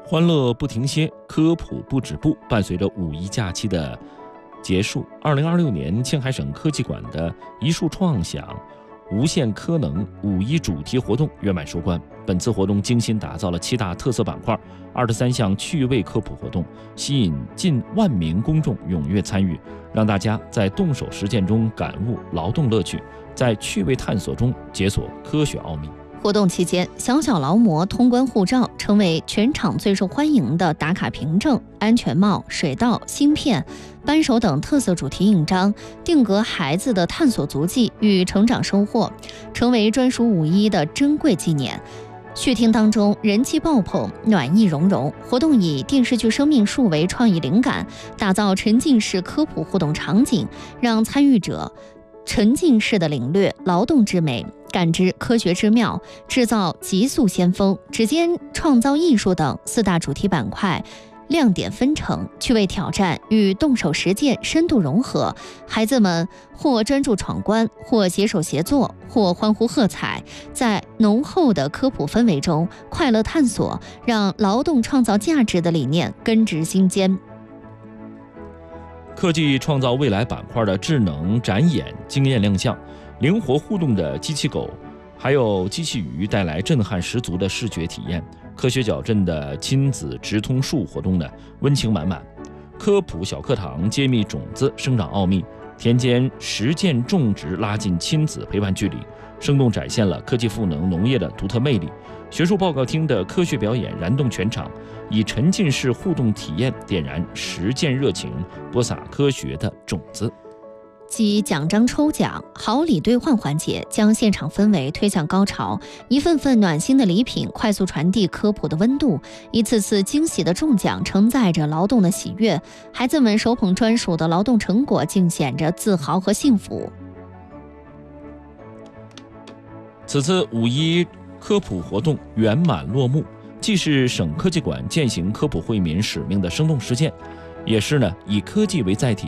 欢乐不停歇，科普不止步。伴随着五一假期的结束，2026年青海省科技馆的一树创想无限科能五一主题活动圆满收官。本次活动精心打造了7大特色板块，23项趣味科普活动，吸引近1万名公众踊跃参与，让大家在动手实践中感悟劳动乐趣，在趣味探索中解锁科学奥秘。 活动期间，小小劳模通关护照成为全场最受欢迎的打卡凭证，安全帽、水稻、芯片、扳手等特色主题印章，定格孩子的探索足迹与成长收获，成为专属五一的珍贵纪念。续听当中人气爆棚，暖意融融。活动以电视剧《生命树》为创意灵感，打造沉浸式科普互动场景，让参与者沉浸式的领略劳动之美，感知科学之妙，制造极速先锋、指尖创造艺术等4大主题板块亮点纷呈，趣味挑战与动手实践深度融合，孩子们或专注闯关，或携手协作，或欢呼喝彩，在浓厚的科普氛围中快乐探索，让劳动创造价值的理念根植心间。 科技创造未来板块的智能展演惊艳亮相，灵活互动的机器狗，还有机器鱼带来震撼十足的视觉体验。科学矫正的亲子直通树活动呢，温情满满。科普小课堂揭秘种子生长奥秘，田间实践种植拉近亲子陪伴距离，生动展现了科技赋能农业的独特魅力。学术报告厅的科学表演燃动全场，以沉浸式互动体验点燃实践热情，播撒科学的种子。 继奖章抽奖、好礼兑换环节将现场氛围推向高潮，一份份暖心的礼品快速传递科普的温度，一次次惊喜的中奖承载着劳动的喜悦，孩子们手捧专属的劳动成果，尽显着自豪和幸福。 此次五一科普活动圆满落幕，既是省科技馆践行科普惠民使命的生动实践，也是以科技为载体